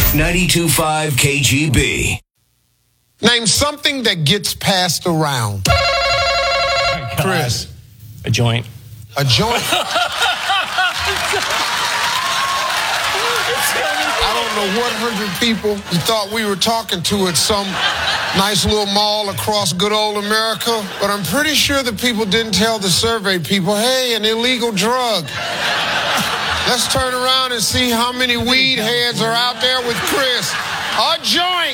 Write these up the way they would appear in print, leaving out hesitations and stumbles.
92.5 KGB. Name something that gets passed around. Chris. A joint. A joint? I don't know what 100 people you thought we were talking to at some nice little mall across good old America, but I'm pretty sure the people didn't tell the survey people, hey, an illegal drug. Let's turn around and see how many weed heads are out there with Chris. A joint.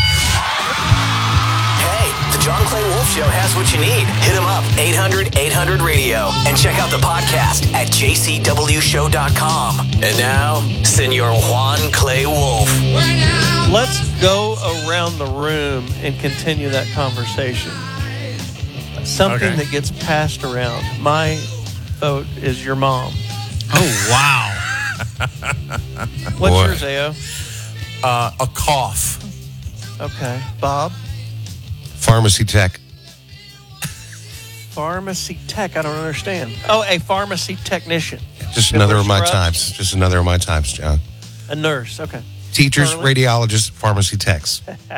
Hey, the John Clay Wolf Show has what you need. Hit him up, 800-800-RADIO. And check out the podcast at jcwshow.com. And now, Senor Juan Clay Wolf. Let's go around the room and continue that conversation. Something that gets passed around. My vote is your mom. Oh, wow. What's yours, Ao? A cough. Okay. Bob? Pharmacy tech. Pharmacy tech. I don't understand. Oh, a pharmacy technician. Just another of my times. Just another of my times, John. A nurse. Okay. Teachers, Charlie? radiologists, pharmacy techs.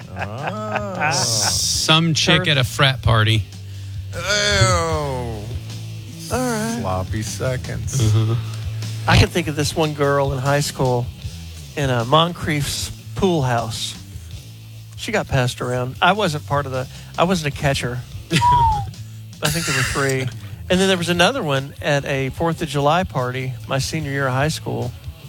Some chick at a frat party. Oh. All right. Sloppy seconds. I can think of this one girl in high school in a Moncrief's pool house. She got passed around. I wasn't a catcher. I think there were 3. And then there was another one at a 4th of July party, my senior year of high school.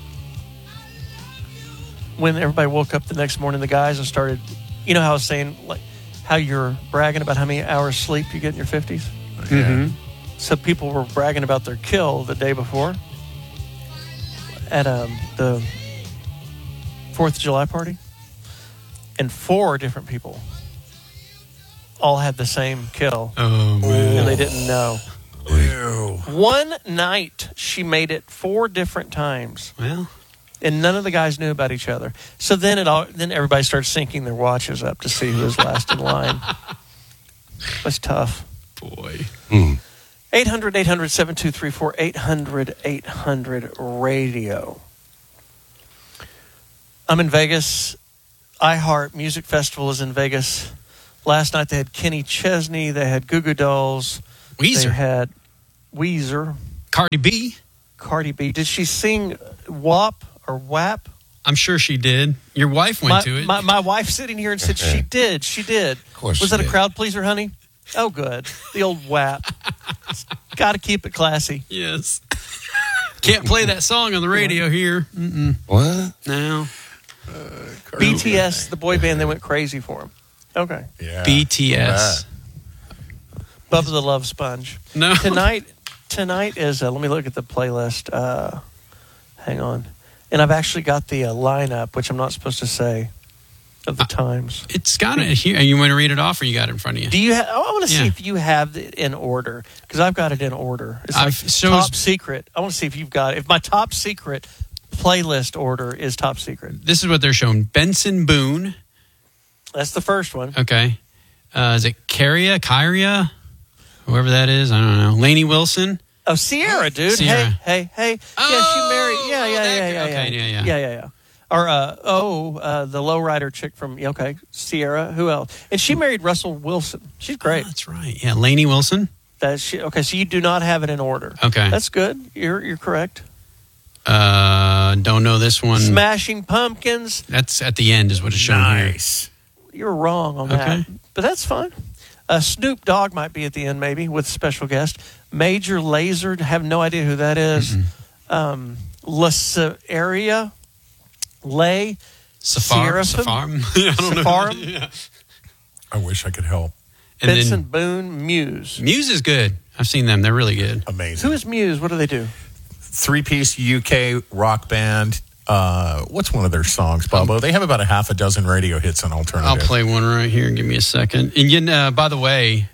When everybody woke up the next morning, the guys and started, you know how I was saying, like, how you're bragging about how many hours sleep you get in your 50s? Mm-hmm. So people were bragging about their kill the day before at the 4th of July party. And 4 different people all had the same kill. Oh, man. And they didn't know. Ew. One night, she made it 4 different times. Well, And none of the guys knew about each other. So then everybody started syncing their watches up to see who was last in line. It was tough. boy. 800-800-7234, 800-800-RADIO. I'm in Vegas. iHeart Music Festival is in Vegas. Last night they had Kenny Chesney. They had Goo Goo Dolls. Weezer. They had Weezer. Cardi B. Cardi B. Did she sing WAP or WAP? I'm sure she did. Your wife went to it. My wife sitting here and said she did. She did. Of course Was she that a did. crowd pleaser, honey? Oh, good. The old WAP. Got to keep it classy. Yes. Can't play that song on the radio here. Mm-mm. What? No. BTS, the boy band, they went crazy for him. Okay. Yeah. BTS. Bubba the Love Sponge. No. Tonight is, let me look at the playlist. Hang on. And I've actually got the lineup, which I'm not supposed to say, of the times. It's got it here. You want to read it off, or you got it in front of you? Do you? I want to see Yeah. if you have it in order, because I've got it in order. It's like so top secret. I want to see if you've got it. If my top secret playlist order is top secret. This is what they're showing. Benson Boone. That's the first one. Okay. Is it Kyria? Whoever that is. I don't know. Lainey Wilson. Oh, Sierra, dude. Sierra. Hey. Yeah, she married. Yeah. Okay, yeah. Yeah. Or, the lowrider chick from, Sierra. Who else? And she married Russell Wilson. She's great. Oh, that's right. Yeah, Lainey Wilson. Okay, so you do not have it in order. Okay. That's good. You're correct. Don't know this one. Smashing Pumpkins. That's at the end is what it's showing here. Nice. You're wrong on Okay. that. But that's fine. Snoop Dogg might be at the end, maybe, with special guest. Major Lazer, have no idea who that is. La Sierra, Lay, Safari. I don't know. Safarum, Yeah. I wish I could help. And Benson then Boone, Muse. Muse is good. I've seen them. They're really good. Amazing. Who is Muse? What do they do? 3-piece UK rock band. What's one of their songs, Bobo? They have about a half a dozen radio hits on alternative. I'll play one right here. Give me a second. And by the way,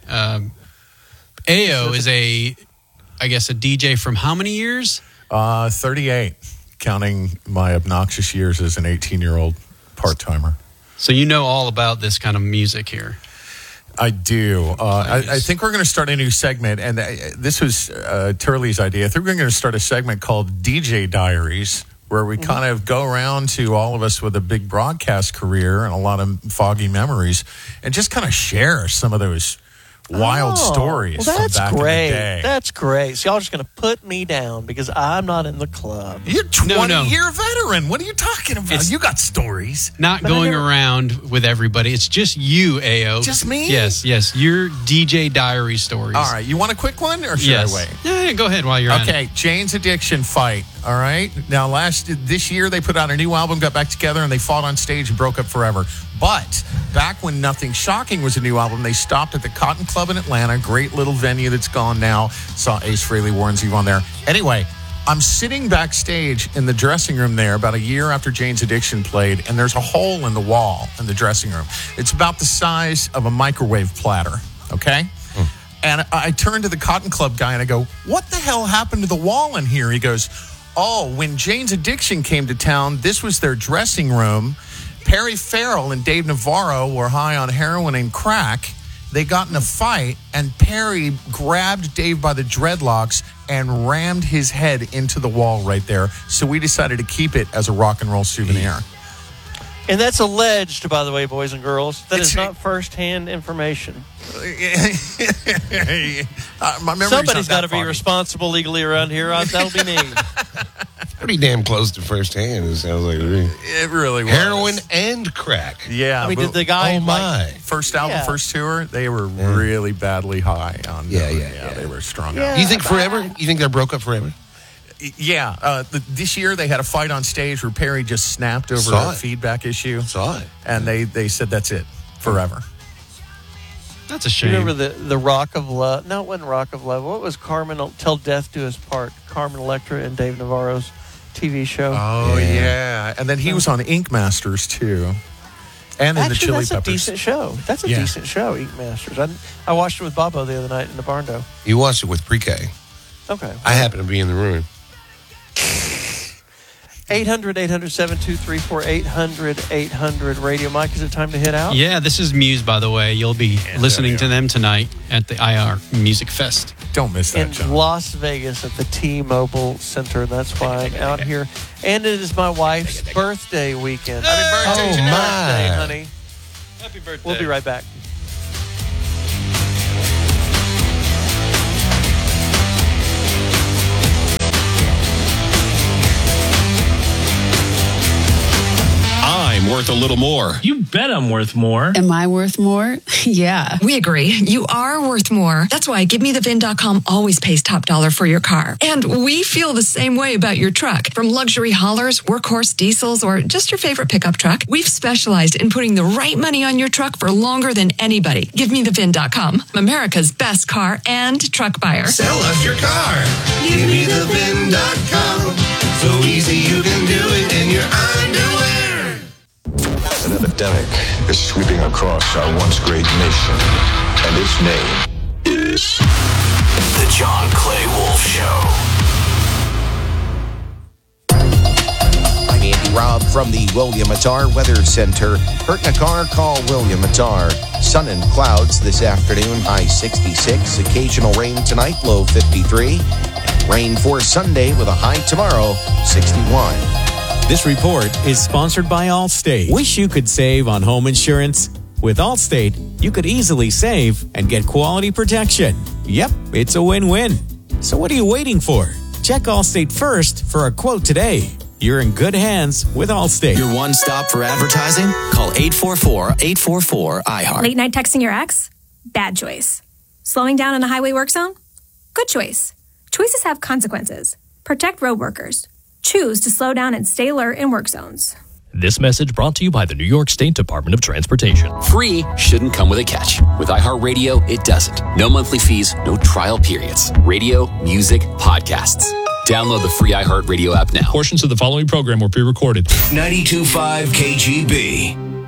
Ao is a DJ from how many years? 38, counting my obnoxious years as an 18-year-old part-timer. So you know all about this kind of music here. I do. Nice. I think we're going to start a new segment, and this was Turley's idea. I think we're going to start a segment called DJ Diaries, where we kind of go around to all of us with a big broadcast career and a lot of foggy memories and just kind of share some of those wild stories Well, that's from back great. in the day. That's great. So y'all are just going to put me down because I'm not in the club. You're 20-year veteran. What are you talking about? You got stories. Not going around with everybody. It's just you, AO. Just me? Yes. Your DJ diary stories. All right. You want a quick one or should I wait? Yeah, go ahead while you're on. Okay, Jane's Addiction fight. All right. Now, this year they put out a new album, got back together, and they fought on stage and broke up forever. But back when Nothing Shocking was a new album, they stopped at the Cotton Club in Atlanta. Great little venue that's gone now. Saw Ace Frehley, Warren Zevon there. Anyway, I'm sitting backstage in the dressing room there about a year after Jane's Addiction played, and there's a hole in the wall in the dressing room. It's about the size of a microwave platter. Okay. And I turned to the Cotton Club guy and I go, "What the hell happened to the wall in here?" He goes, "Oh, when Jane's Addiction came to town, this was their dressing room. Perry Farrell and Dave Navarro were high on heroin and crack. They got in a fight, and Perry grabbed Dave by the dreadlocks and rammed his head into the wall right there. So we decided to keep it as a rock and roll souvenir." And that's alleged, by the way, boys and girls. That is not firsthand information. My memory's Somebody's not got that to be foggy. responsible legally around here. That'll be me. Pretty damn close to firsthand, it sounds like. It really was. Heroin and crack. Yeah. I mean, but did the guy Oh, my. first album, Yeah. first tour, they were really badly high on. Yeah. They were strung Yeah. out. You think forever? You think they broke up forever? Yeah, this year they had a fight on stage where Perry just snapped over Saw a it. feedback issue. Saw it. And they said that's it forever. That's a You shame. remember the Rock of Love? No, it wasn't Rock of Love. What was Carmen, Till Death Do Us Part? Carmen Electra and Dave Navarro's TV show. Oh, yeah. And then he was on Ink Masters, too. And in the Actually, Chili that's Peppers. a decent show. That's a decent show, Ink Masters. I watched it with Bobo the other night in the Barndo. You watched it with pre-K. Okay. I happened to be in the room. 800-800-7234, 800-800 radio. Mike, is it time to hit out? Yeah, this is Muse, by the way. You'll be listening to them tonight at the IR Music Fest. Don't miss that, In John. Las Vegas at the T-Mobile Center. That's why I'm out here. And it is my wife's birthday weekend. Happy birthday, Oh, Jeanette. my. Birthday, honey. Happy birthday. We'll be right back. I'm worth a little more. You bet I'm worth more. Am I worth more? Yeah. We agree. You are worth more. That's why GiveMeTheVin.com always pays top dollar for your car. And we feel the same way about your truck. From luxury haulers, workhorse diesels, or just your favorite pickup truck, we've specialized in putting the right money on your truck for longer than anybody. GiveMeTheVin.com, America's best car and truck buyer. Sell us your car. GiveMeTheVin.com. So easy you can do it in your underwear. An epidemic is sweeping across our once great nation, and its name is The John Clay Wolf Show. I'm Andy Robb from the William Attar Weather Center. Hurt in a car? Call William Attar. Sun and clouds this afternoon, high 66. Occasional rain tonight, low 53. Rain for Sunday with a high tomorrow, 61. This report is sponsored by Allstate. Wish you could save on home insurance? With Allstate, you could easily save and get quality protection. Yep, it's a win-win. So what are you waiting for? Check Allstate first for a quote today. You're in good hands with Allstate. Your one stop for advertising? Call 844-844-IHEART. Late night texting your ex? Bad choice. Slowing down in a highway work zone? Good choice. Choices have consequences. Protect road workers. Choose to slow down and stay alert in work zones. This message brought to you by the New York State Department of Transportation. Free shouldn't come with a catch. With iHeartRadio, it doesn't. No monthly fees, no trial periods. Radio, music, podcasts. Download the free iHeartRadio app now. Portions of the following program were pre-recorded. 92.5 KGB.